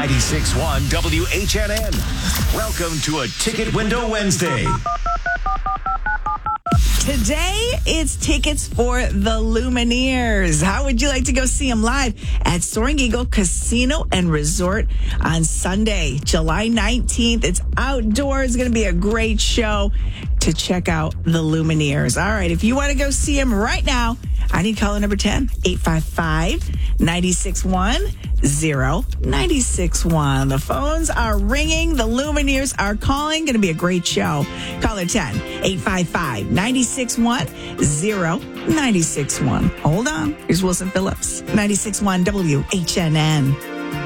96.1 WHNN. Welcome to a Ticket Window Wednesday. Today, it's tickets for the Lumineers. How would you like to go see them live at Soaring Eagle Casino and Resort on Sunday, July 19th? It's outdoors. It's going to be a great show to check out the Lumineers. All right, if you want to go see them right now, I need caller number 10, 855-961-0961. The phones are ringing. The Lumineers are calling. Going to be a great show. Caller 10, 855-961-0961. Hold on. Here's Wilson Phillips, 96.1 WHNN.